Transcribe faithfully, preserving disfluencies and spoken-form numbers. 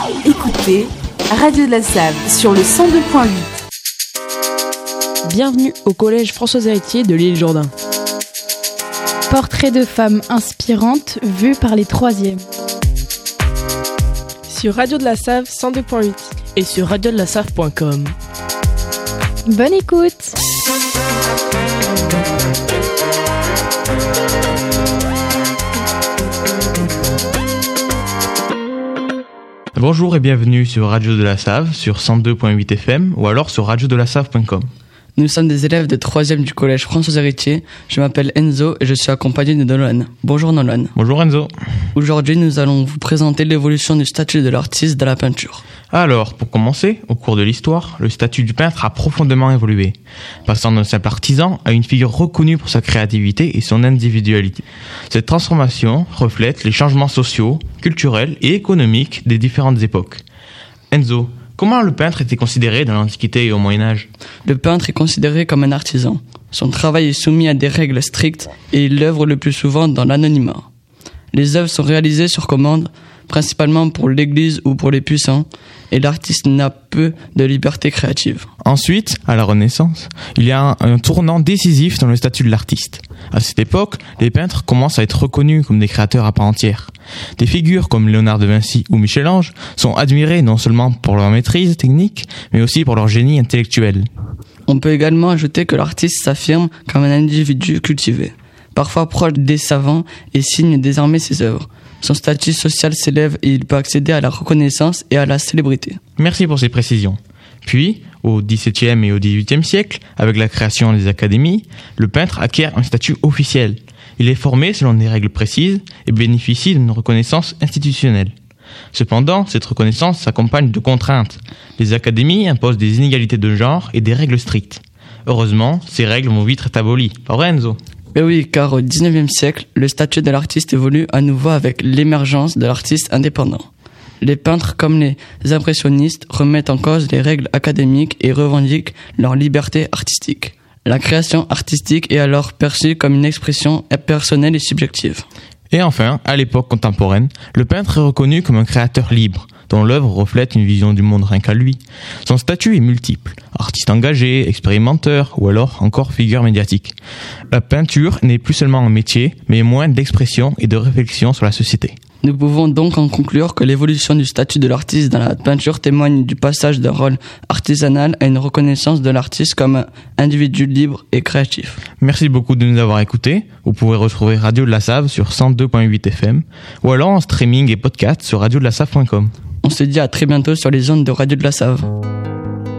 Écoutez Radio de la Save sur le cent deux point huit. Bienvenue au collège François-Héritier de l'île Jourdain. Portrait de femmes inspirantes vu par les troisièmes. Sur Radio de la Save cent deux point huit et sur radio de la save point com. Bonne écoute. Bonjour et bienvenue sur Radio de la Save sur cent deux point huit F M ou alors sur radio de la save point com. Nous sommes des élèves de troisième du collège François-Héritier. Je m'appelle Enzo et je suis accompagné de Nolan. Bonjour Nolan. Bonjour Enzo. Aujourd'hui, nous allons vous présenter l'évolution du statut de l'artiste dans la peinture. Alors, pour commencer, au cours de l'histoire, le statut du peintre a profondément évolué, passant d'un simple artisan à une figure reconnue pour sa créativité et son individualité. Cette transformation reflète les changements sociaux, culturels et économiques des différentes époques. Enzo, comment le peintre était considéré dans l'Antiquité et au Moyen-Âge ? Le peintre est considéré comme un artisan. Son travail est soumis à des règles strictes et il œuvre le plus souvent dans l'anonymat. Les œuvres sont réalisées sur commande, principalement pour l'église ou pour les puissants, et l'artiste n'a peu de liberté créative. Ensuite, à la Renaissance, il y a un, un tournant décisif dans le statut de l'artiste. À cette époque, les peintres commencent à être reconnus comme des créateurs à part entière. Des figures comme Léonard de Vinci ou Michel-Ange sont admirées non seulement pour leur maîtrise technique, mais aussi pour leur génie intellectuel. On peut également ajouter que l'artiste s'affirme comme un individu cultivé, parfois proche des savants et signe désormais ses œuvres. Son statut social s'élève et il peut accéder à la reconnaissance et à la célébrité. Merci pour ces précisions. Puis, au dix-septième et au dix-huitième siècle, avec la création des académies, le peintre acquiert un statut officiel. Il est formé selon des règles précises et bénéficie d'une reconnaissance institutionnelle. Cependant, cette reconnaissance s'accompagne de contraintes. Les académies imposent des inégalités de genre et des règles strictes. Heureusement, ces règles vont vite être abolies. Pas vrai, Enzo ? Mais oui, car au dix-neuvième siècle, le statut de l'artiste évolue à nouveau avec l'émergence de l'artiste indépendant. Les peintres comme les impressionnistes remettent en cause les règles académiques et revendiquent leur liberté artistique. La création artistique est alors perçue comme une expression personnelle et subjective. Et enfin, à l'époque contemporaine, le peintre est reconnu comme un créateur libre, dont l'œuvre reflète une vision du monde rien qu'à lui. Son statut est multiple, artiste engagé, expérimenteur ou alors encore figure médiatique. La peinture n'est plus seulement un métier, mais moins d'expression et de réflexion sur la société. Nous pouvons donc en conclure que l'évolution du statut de l'artiste dans la peinture témoigne du passage d'un rôle artisanal à une reconnaissance de l'artiste comme un individu libre et créatif. Merci beaucoup de nous avoir écoutés. Vous pouvez retrouver Radio de la Save sur cent deux point huit F M ou alors en streaming et podcast sur radio de la save point com. On se dit à très bientôt sur les ondes de Radio de la Save.